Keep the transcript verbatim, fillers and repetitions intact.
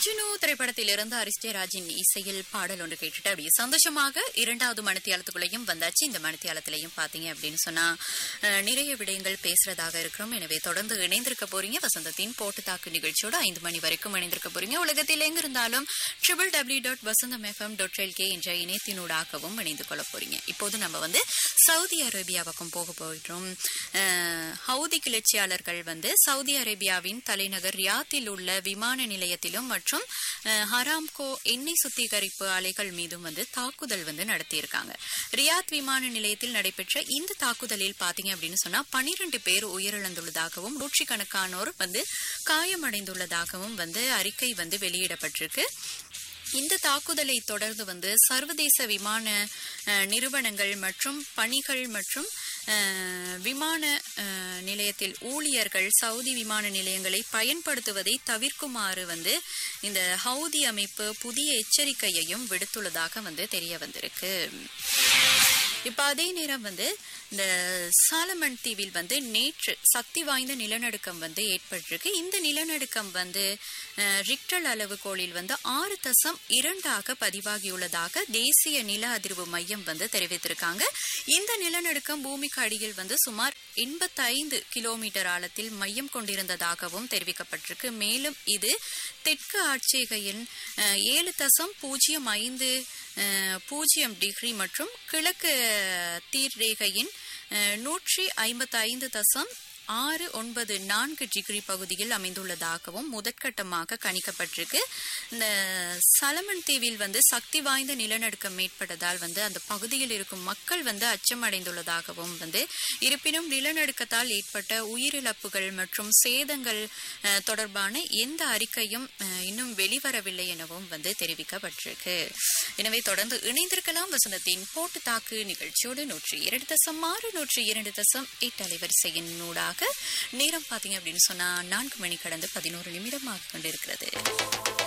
மஜ்னு திரைப்படத்திலிருந்து அரிஸ்டராஜின் இசையில் பாடல் ஒன்று கேட்டுட்டு அப்படியே சந்தோஷமாக இரண்டாவது மணித்தியாலத்துக்குள்ளேயும் வந்தாச்சு. இந்த மணித்தியாலத்திலையும் பாத்தீங்க அப்படின்னு சொன்னா நிறைய விடயங்கள் பேசுறதாக இருக்கிறோம். எனவே தொடர்ந்து இணைந்திருக்க போறீங்க. வசந்தத்தின் போட்டு தாக்கு நிகழ்ச்சியோட ஐந்து மணி வரைக்கும் இணைந்திருக்க போறீங்க. உலகத்தில் எங்க இருந்தாலும் ட்ரிபிள் டபிள்யூ டாட் வசந்தம் எஃப்எம் டாட் எல்கே என்ற இணையத்தினூடாகவும் இணைந்து கொள்ள போறீங்க. இப்போது நம்ம வந்து சவுதி அரேபியா பக்கம் போக போயிட்டோம். ஹவுதி கிளர்ச்சியாளர்கள் வந்து சவுதி அரேபியாவின் தலைநகர் ரியாத்தில் உள்ள விமான நிலையத்திலும் மற்றும் ஹராம்கோ எண்ணெய் சுத்திகரிப்பு ஆலைகள் மீதும் வந்து தாக்குதல் வந்து நடத்தியிருக்காங்க. ரியாத் விமான நிலையத்தில் நடைபெற்ற இந்த தாக்குதலில் பாத்தீங்க அப்படின்னு சொன்னா பனிரெண்டு பேர் உயிரிழந்துள்ளதாகவும் நூற்றுக்கணக்கானோர் வந்து காயமடைந்துள்ளதாகவும் வந்து அறிக்கை வந்து வெளியிடப்பட்டிருக்கு. இந்த தாக்குதலை தொடர்ந்து வந்து சர்வதேச விமான நிறுவனங்கள் மற்றும் பணிகள் மற்றும் விமான நிலையத்தில் ஊழியர்கள் சவுதி விமான நிலையங்களை பயன்படுத்துவதை தவிர்க்குமாறு வந்து இந்த ஹவுதி அமைப்பு புதிய எச்சரிக்கையையும் விடுத்துள்ளதாக வந்து தெரிய வந்திருக்கு. இப்ப அதே நேரம் வந்து இந்த சாலமன் தீவில் வந்து நேற்று சக்தி வாய்ந்த நிலநடுக்கம் வந்து ஏற்பட்டிருக்கு. இந்த நிலநடுக்கம் வந்து ரிக்டர் அளவுகோலில் வந்து ஆறு தசம் இரண்டாக பதிவாகியுள்ளதாக தேசிய நில அதிர்வு மையம் வந்து தெரிவித்திருக்காங்க. இந்த நிலநடுக்கம் பூமிக்கு அடியில் வந்து சுமார் எண்பத்தி ஐந்து கிலோமீட்டர் ஆழத்தில் மையம் கொண்டிருந்ததாகவும் தெரிவிக்கப்பட்டிருக்கு. மேலும் இது தெற்கு ஆட்சேகையின் ஏழு தசம் பூஜ்ஜியம் ஐந்து பூஜ்ஜியம் டிகிரி மற்றும் கிழக்கு தீர்ரேகையின் நூற்றி ஐம்பத்தி ஐந்து தசம் ஆறு ஒன்பது நான்கு டிகிரி பகுதியில் அமைந்துள்ளதாகவும் முதற்கட்டமாக கணிக்கப்பட்டிருக்கு. இந்த சலமன் தீவில் வந்து சக்தி வாய்ந்த நிலநடுக்கம் ஏற்பட்டதால் வந்து அந்த பகுதியில் இருக்கும் மக்கள் வந்து அச்சமடைந்துள்ளதாகவும் வந்து இருப்பினும் நிலநடுக்கத்தால் ஏற்பட்ட உயிரிழப்புகள் மற்றும் சேதங்கள் தொடர்பான எந்த அறிக்கையும் இன்னும் வெளிவரவில்லை எனவும் வந்து தெரிவிக்கப்பட்டிருக்கு. எனவே தொடர்ந்து இணைந்திருக்கலாம் வசந்தத்தின் போட்டு தாக்கு நிகழ்ச்சியோடு நூற்றி இரண்டு தசம் ஆறு நூற்றி இரண்டு தசம் எட்டு அலைவரிசையின் நூடாக நேரம் பாத்தீங்க அப்படின்னு சொன்னா நான்கு மணி கடந்து பதினோரு நிமிடமாக கொண்டிருக்கிறது.